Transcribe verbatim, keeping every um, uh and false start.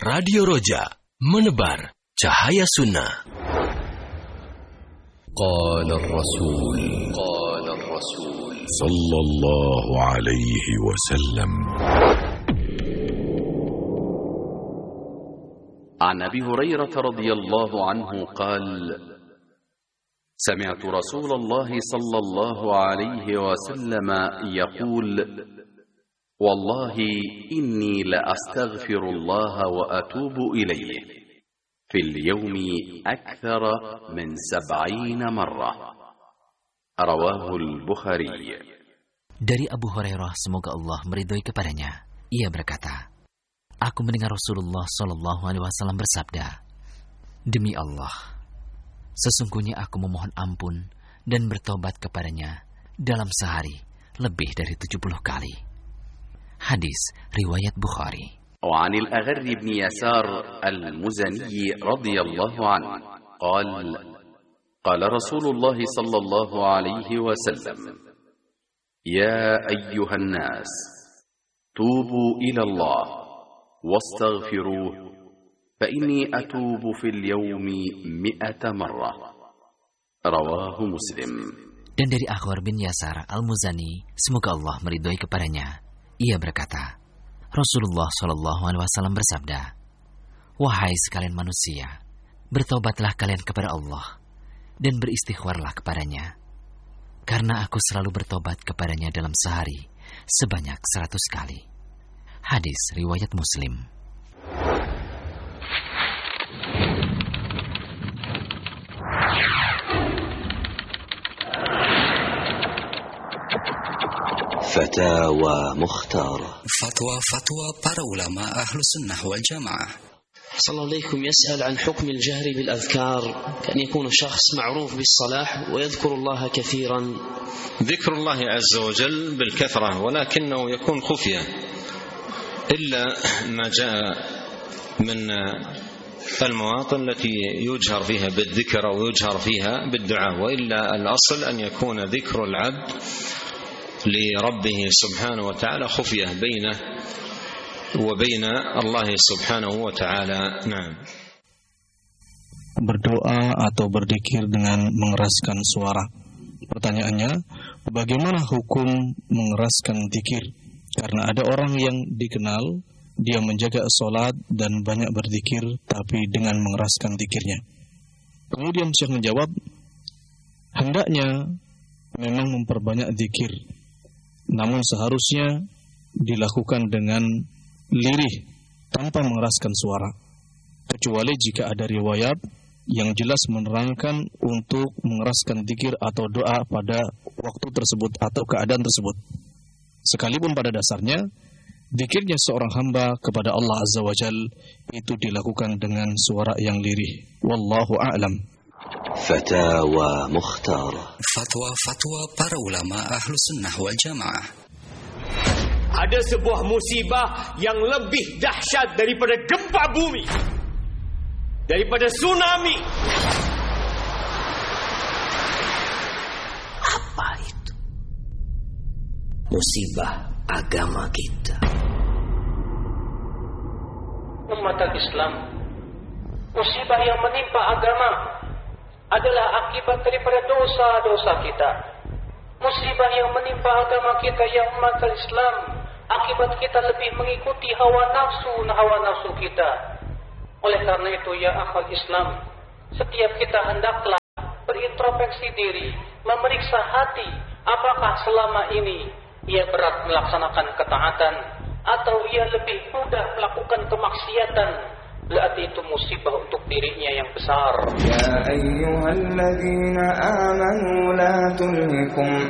Radio Roja, menebar cahaya sunnah. Qala Rasul, Qala Rasul sallallahu alaihi wasallam. عن أبي هريرة رضي الله عنه قال: سمعت رسول الله صلى الله عليه وسلم يقول: والله إني لأستغفر الله وأتوب إليه في اليوم أكثر من سبعين مرة. رواه البخاري. Dari Abu Hurairah, semoga Allah meridhoi kepadanya, ia berkata, aku mendengar Rasulullah Shallallahu Alaihi Wasallam bersabda, demi Allah, sesungguhnya aku memohon ampun dan bertobat kepadanya dalam sehari lebih dari tujuh puluh kali. Hadis riwayat Bukhari. وعن الأغر بن يسار المزني رضي الله عنه قال: قال رسول الله صلى الله عليه وسلم: يا أيها الناس توبوا إلى الله واستغفروه فإني أتوب في اليوم مئة مرة. رواه مسلم. Dan dari Aghar bin Yasar al-Muzani, semoga Allah meridhoi kepadanya, ia berkata, Rasulullah Shallallahu Alaihi Wasallam bersabda, wahai sekalian manusia, bertobatlah kalian kepada Allah dan beristighfarlah kepadanya, karena aku selalu bertobat kepadanya dalam sehari sebanyak seratus kali. Hadis riwayat Muslim. Fatawa Mukhtar. Fatwa-fatwa para ulama ahlu sunnah wal jamaah. صلى الله عليكم يسأل عن حكم الجهر بالأذكار كأن يكون شخص معروف بالصلاح ويذكر الله كثيرا. ذكر الله عز وجل بالكثرة ولكنه يكون خفية إلا ما جاء من المواطن التي يجهر فيها بالذكر أو يجهر فيها بالدعاء، وإلا الأصل أن يكون ذكر العبد لربه سبحانه وتعالى خفية بينه وبين الله سبحانه وتعالى. نعم. Berdoa atau berzikir dengan mengeraskan suara. Pertanyaannya, bagaimana hukum mengeraskan zikir? Karena ada orang yang dikenal dia menjaga salat dan banyak berzikir tapi dengan mengeraskan zikirnya. Kemudian Syekh menjawab, hendaknya memang memperbanyak zikir, namun seharusnya dilakukan dengan lirih tanpa mengeraskan suara, kecuali jika ada riwayat yang jelas menerangkan untuk mengeraskan zikir atau doa pada waktu tersebut atau keadaan tersebut. Sekalipun pada dasarnya zikirnya seorang hamba kepada Allah Azza wa Jal itu dilakukan dengan suara yang lirih. Wallahu a'lam. Fatawa Mukhtar. Fatwa-fatwa para ulama ahlu sunnah wal jamaah. Ada sebuah musibah yang lebih dahsyat daripada gempa bumi, daripada tsunami. Apa itu? Musibah agama kita. Umat Islam, musibah yang menimpa agama adalah akibat daripada dosa-dosa kita. Musibah yang menimpa agama kita yang umat Islam, akibat kita lebih mengikuti hawa nafsu hawa nafsu kita. Oleh karena itu, ya akhwal Islam, setiap kita hendaklah berintrospeksi diri, memeriksa hati, apakah selama ini ia berat melaksanakan ketaatan atau ia lebih mudah melakukan kemaksiatan. Berarti itu musibah untuk dirinya yang besar. Ya ayyuhalladzina amanu la tulhikum